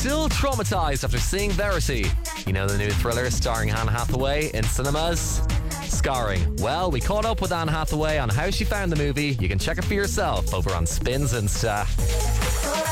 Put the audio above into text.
Still traumatized after seeing Verity? You know the new thriller starring Anne Hathaway in cinemas? Scarring. Well, we caught up with Anne Hathaway on how she found the movie. You can check it for yourself over on Spin's Insta.